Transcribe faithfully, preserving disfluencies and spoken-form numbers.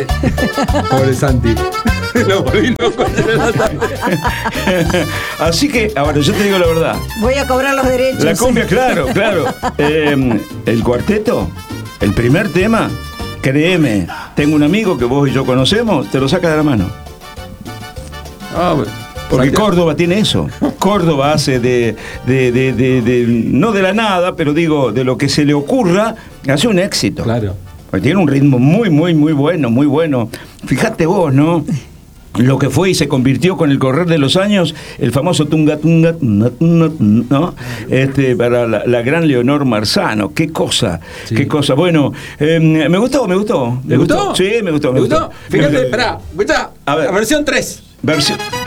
Pobre Santi. Lo volví loco ayer en la tarde. Así que, ahora yo te digo la verdad. Voy a cobrar los derechos. La cumbia, claro, claro. Eh, el cuarteto, el primer tema, créeme, tengo un amigo que vos y yo conocemos, te lo saca de la mano. Ah, bueno. Porque Santiago. Córdoba tiene eso. Córdoba hace de, de, de, de, de, no de la nada, pero digo, de lo que se le ocurra, hace un éxito. Claro. Porque tiene un ritmo muy, muy, muy bueno, muy bueno. Fíjate vos, ¿no? Lo que fue y se convirtió con el correr de los años, el famoso tunga, tunga, tunga, tunga, ¿no? Este, para la, la gran Leonor Marzano. Qué cosa, Sí. qué cosa. Bueno, eh, me gustó, me gustó. ¿Te gustó? Sí, me gustó, me ¿Te gustó. gustó? Fíjate, Me- esperá, escuchá. A ver. La versión tres. Versión.